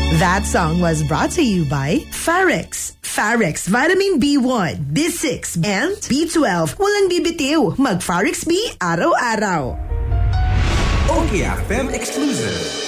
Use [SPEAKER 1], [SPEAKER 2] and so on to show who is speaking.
[SPEAKER 1] That song was brought to you by Farex. Farex Vitamin B1, B6, and B12. Walang bibitiw. Mag Farex B araw-araw.
[SPEAKER 2] OKFM exclusive.